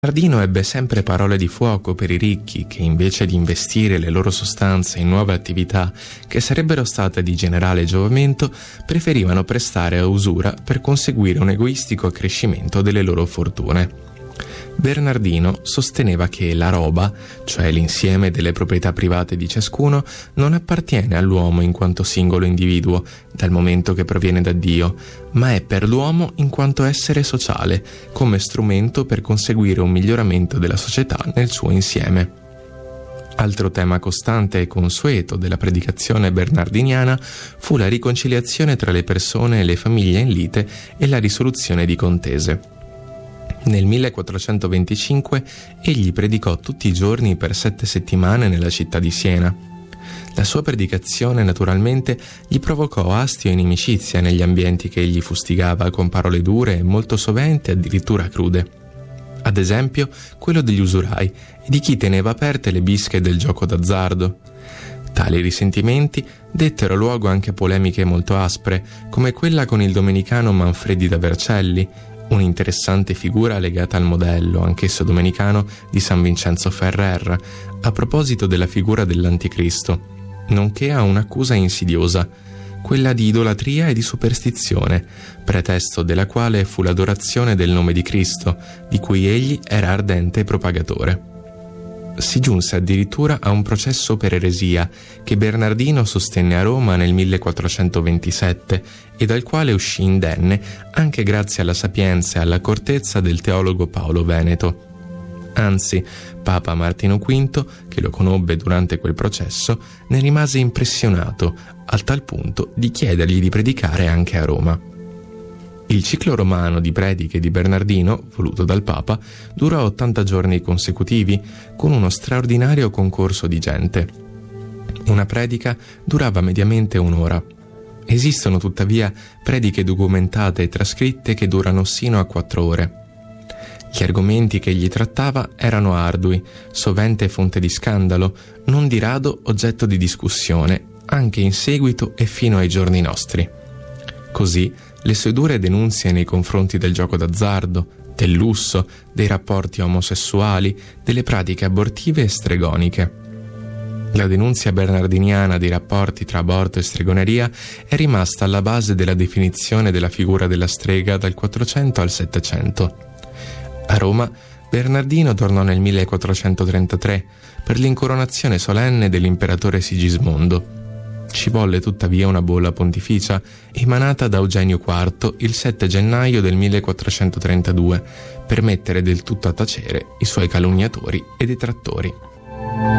Bernardino ebbe sempre parole di fuoco per i ricchi che, invece di investire le loro sostanze in nuove attività che sarebbero state di generale giovamento, preferivano prestare a usura per conseguire un egoistico accrescimento delle loro fortune. Bernardino sosteneva che la roba, cioè l'insieme delle proprietà private di ciascuno, non appartiene all'uomo in quanto singolo individuo, dal momento che proviene da Dio, ma è per l'uomo in quanto essere sociale, come strumento per conseguire un miglioramento della società nel suo insieme. Altro tema costante e consueto della predicazione bernardiniana fu la riconciliazione tra le persone e le famiglie in lite e la risoluzione di contese. Nel 1425 egli predicò tutti i giorni per 7 settimane nella città di Siena. La sua predicazione naturalmente gli provocò astio e inimicizia negli ambienti che egli fustigava con parole dure e molto sovente addirittura crude. Ad esempio quello degli usurai e di chi teneva aperte le bische del gioco d'azzardo. Tali risentimenti dettero luogo anche a polemiche molto aspre, come quella con il domenicano Manfredi da Vercelli, un'interessante figura legata al modello, anch'esso domenicano, di San Vincenzo Ferrer, a proposito della figura dell'Anticristo, nonché a un'accusa insidiosa, quella di idolatria e di superstizione, pretesto della quale fu l'adorazione del nome di Cristo, di cui egli era ardente propagatore. Si giunse addirittura a un processo per eresia che Bernardino sostenne a Roma nel 1427 e dal quale uscì indenne anche grazie alla sapienza e all'accortezza del teologo Paolo Veneto. Anzi, Papa Martino V, che lo conobbe durante quel processo, ne rimase impressionato, al tal punto di chiedergli di predicare anche a Roma. Il ciclo romano di prediche di Bernardino, voluto dal Papa, durò 80 giorni consecutivi, con uno straordinario concorso di gente. Una predica durava mediamente un'ora. Esistono tuttavia prediche documentate e trascritte che durano sino a 4 ore. Gli argomenti che egli trattava erano ardui, sovente fonte di scandalo, non di rado oggetto di discussione, anche in seguito e fino ai giorni nostri. Così, le sue dure denunzie nei confronti del gioco d'azzardo, del lusso, dei rapporti omosessuali, delle pratiche abortive e stregoniche. La denunzia bernardiniana dei rapporti tra aborto e stregoneria è rimasta alla base della definizione della figura della strega dal 400 al 700. A Roma, Bernardino tornò nel 1433 per l'incoronazione solenne dell'imperatore Sigismondo. Ci volle tuttavia una bolla pontificia emanata da Eugenio IV il 7 gennaio del 1432 per mettere del tutto a tacere i suoi calunniatori e detrattori.